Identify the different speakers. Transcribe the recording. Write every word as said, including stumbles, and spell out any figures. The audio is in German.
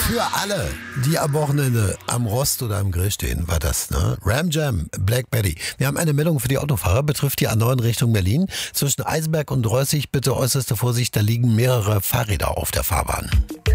Speaker 1: Für alle, die am Wochenende am Rost oder am Grill stehen, war das, ne? Ram Jam, Black Betty. Wir haben eine Meldung für die Autofahrer, betrifft die A neun Richtung Berlin. Zwischen Eisenberg und Reußig bitte äußerste Vorsicht, da liegen mehrere Fahrräder auf der Fahrbahn.